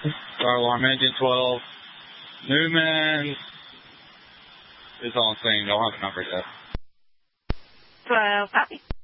Fire alarm engine 12. Newman is on scene. Don't have a number yet. 12, copy.